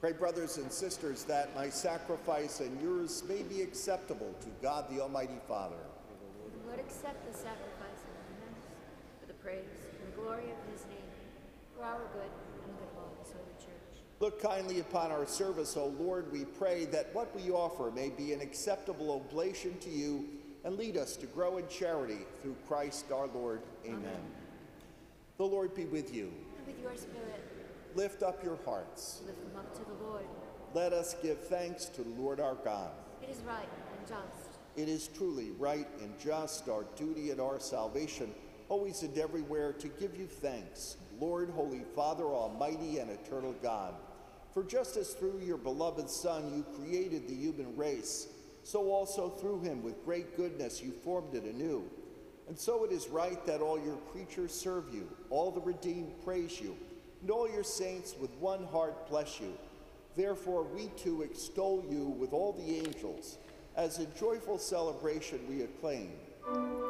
Pray, brothers and sisters, that my sacrifice and yours may be acceptable to God the Almighty Father. The Lord accept the sacrifice of our members for the praise and glory of his name, for our good and the good of all his holy church. Look kindly upon our service, O Lord, we pray that what we offer may be an acceptable oblation to you and lead us to grow in charity through Christ our Lord. Amen. The Lord be with you. And with your spirit. Lift up your hearts. Lift them up to the Lord. Let us give thanks to the Lord our God. It is right and just. It is truly right and just, our duty and our salvation, always and everywhere to give you thanks, Lord, Holy Father, Almighty and eternal God. For just as through your beloved Son you created the human race, so also through him with great goodness you formed it anew. And so it is right that all your creatures serve you, all the redeemed praise you, and all your saints with one heart bless you. Therefore we too extol you with all the angels. As a joyful celebration we acclaim.